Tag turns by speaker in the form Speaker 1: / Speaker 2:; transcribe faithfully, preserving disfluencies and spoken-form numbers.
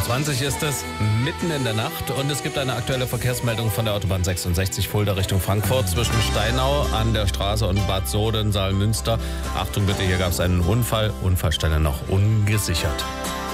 Speaker 1: fünfundzwanzig ist es, mitten in der Nacht. Und es gibt eine aktuelle Verkehrsmeldung von der Autobahn sechsundsechzig Fulda Richtung Frankfurt zwischen Steinau an der Straße und Bad Soden, Saalmünster. Achtung bitte, hier gab es einen Unfall. Unfallstelle noch ungesichert.